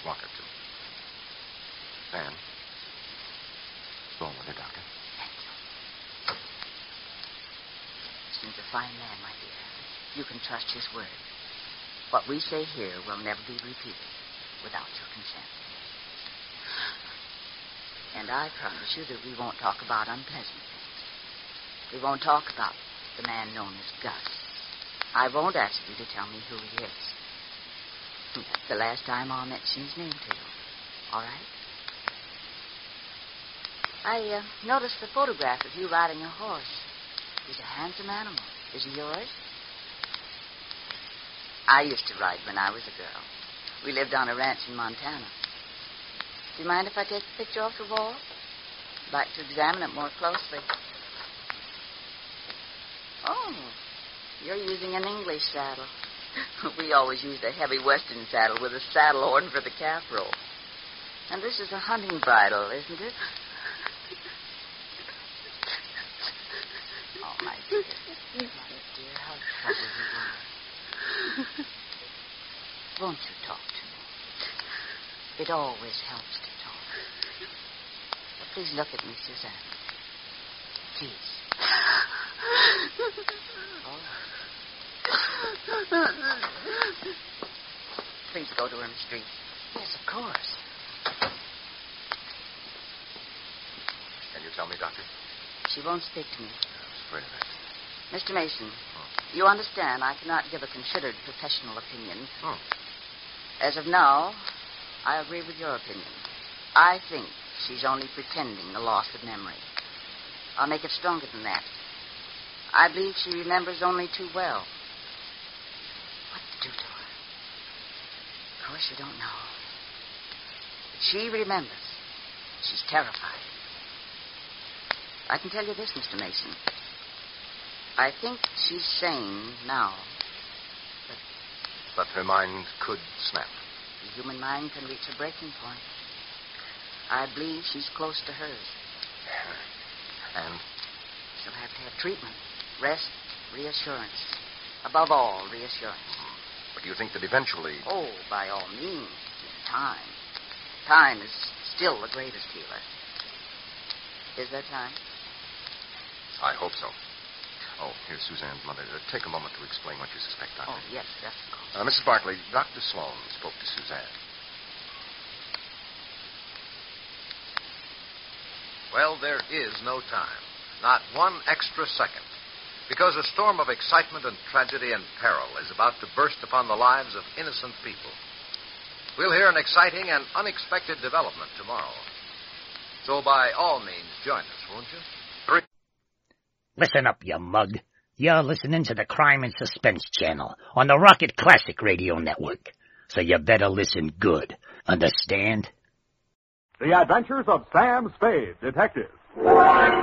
walk her to. Van, go on with her, Doctor. Thank you. Seems a fine man, my dear. You can trust his word. What we say here will never be repeated without your consent. And I promise you that we won't talk about unpleasant things. We won't talk about the man known as Gus. I won't ask you to tell me who he is. That's the last time I'll mention his name to you. All right? I noticed the photograph of you riding a horse. He's a handsome animal. Is he yours? I used to ride when I was a girl. We lived on a ranch in Montana. Do you mind if I take a picture off the wall? I'd like to examine it more closely. Oh, you're using an English saddle. We always used a heavy Western saddle with a saddle horn for the calf rope. And this is a hunting bridle, isn't it? Oh, my dear. My dear, how troubled you are. Won't you talk to me? It always helps to talk. Now, please look at me, Suzanne. Please. Oh. Please go to her in the street. Yes, of course. Can you tell me, Doctor? She won't speak to me. I was afraid of that. Mr. Mason, you understand I cannot give a considered professional opinion. As of now, I agree with your opinion. I think she's only pretending the loss of memory. I'll make it stronger than that. I believe she remembers only too well. What to do to her? Of course, you don't know. But she remembers. She's terrified. I can tell you this, Mr. Mason. I think she's sane now. But her mind could snap. The human mind can reach a breaking point. I believe she's close to hers. And? She'll have to have treatment, rest, reassurance. Above all, reassurance. But do you think that eventually... Oh, by all means. Time. Time is still the greatest healer. Is there time? I hope so. Oh, here's Suzanne's mother. Take a moment to explain what you suspect, Doctor. Oh, yes, of course. Mrs. Barkley, Dr. Sloan spoke to Suzanne. Well, there is no time. Not one extra second. Because a storm of excitement and tragedy and peril is about to burst upon the lives of innocent people. We'll hear an exciting and unexpected development tomorrow. So by all means, join us, won't you? Listen up, you mug. You're listening to the Crime and Suspense channel on the Rocket Classic Radio Network. So you better listen good. Understand? The Adventures of Sam Spade, Detective.